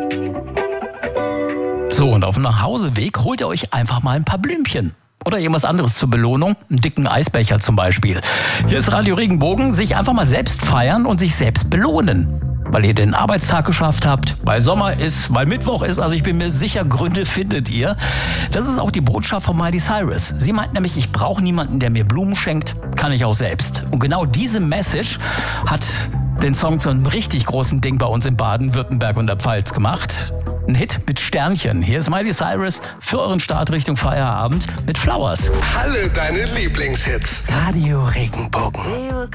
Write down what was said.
So, und auf dem Nachhauseweg holt ihr euch einfach mal ein paar Blümchen. Oder irgendwas anderes zur Belohnung, einen dicken Eisbecher zum Beispiel. Hier ist Radio Regenbogen, sich einfach mal selbst feiern und sich selbst belohnen. Weil ihr den Arbeitstag geschafft habt, weil Sommer ist, weil Mittwoch ist, also ich bin mir sicher, Gründe findet ihr. Das ist auch die Botschaft von Miley Cyrus. Sie meint nämlich, ich brauche niemanden, der mir Blumen schenkt, kann ich auch selbst. Und genau diese Message hat den Song zu einem richtig großen Ding bei uns in Baden-Württemberg und der Pfalz gemacht. Ein Hit mit Sternchen. Hier ist Miley Cyrus für euren Start Richtung Feierabend mit Flowers. Alle deine Lieblingshits. Radio Regenbogen.